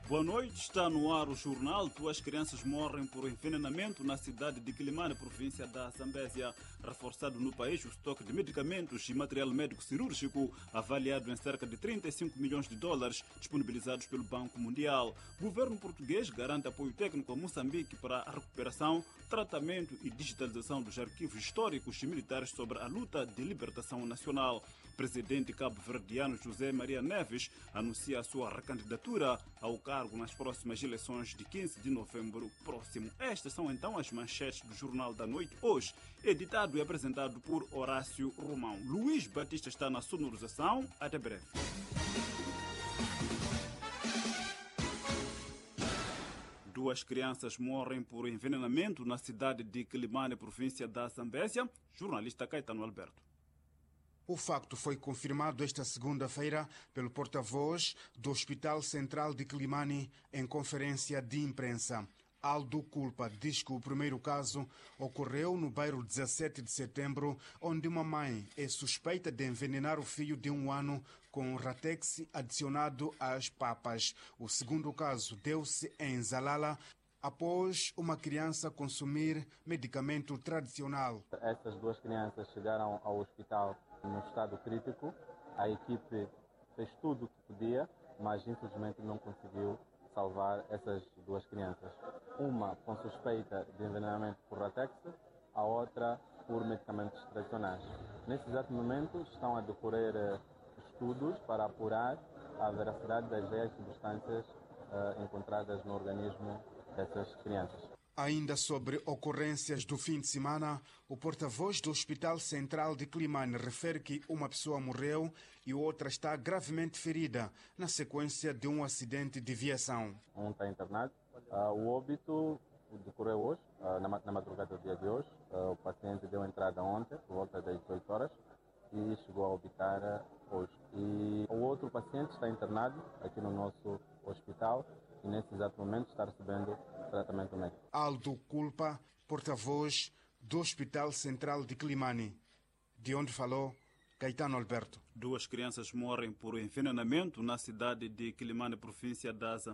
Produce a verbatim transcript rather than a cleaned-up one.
Boa noite, está no ar o jornal. Duas crianças morrem por envenenamento na cidade de Quilimane, província da Zambésia. Reforçado no país o estoque de medicamentos e material médico cirúrgico, avaliado em cerca de trinta e cinco milhões de dólares, disponibilizados pelo Banco Mundial. O governo português garante apoio técnico a Moçambique para a recuperação, tratamento e digitalização dos arquivos históricos e militares sobre a luta de libertação nacional. Presidente cabo-verdiano José Maria Neves anuncia a sua recandidatura ao cargo nas próximas eleições de quinze de novembro próximo. Estas são então as manchetes do Jornal da Noite hoje, editado e apresentado por Horácio Romão. Luís Batista está na sonorização. Até breve. Duas crianças morrem por envenenamento na cidade de Quilimane, província da Zambésia. Jornalista Caetano Alberto. O facto foi confirmado esta segunda-feira pelo porta-voz do Hospital Central de Quilimane em conferência de imprensa. Aldo Culpa diz que o primeiro caso ocorreu no bairro dezassete de setembro, onde uma mãe é suspeita de envenenar o filho de um ano com ratex adicionado às papas. O segundo caso deu-se em Zalala, após uma criança consumir medicamento tradicional. Essas duas crianças chegaram ao hospital no estado crítico. A equipe fez tudo o que podia, mas infelizmente não conseguiu salvar essas duas crianças. Uma com suspeita de envenenamento por ratex, a outra por medicamentos tradicionais. Nesse exato momento estão a decorrer estudos para apurar a veracidade das reais substâncias uh, encontradas no organismo dessas crianças. Ainda sobre ocorrências do fim de semana, o porta-voz do Hospital Central de Quilimane refere que uma pessoa morreu e outra está gravemente ferida na sequência de um acidente de viação. Um está internado. Uh, o óbito decorreu hoje, uh, na, na madrugada do dia de hoje. Uh, o paciente deu entrada ontem, por volta das dezoito horas, e chegou a óbitar hoje. E o outro paciente está internado aqui no nosso hospital e nesse exato momento está recebendo tratamento médico. Aldo Culpa, porta-voz do Hospital Central de Quilimane, de onde falou Caetano Alberto. Duas crianças morrem por envenenamento na cidade de Quilimane, província da Zambésia.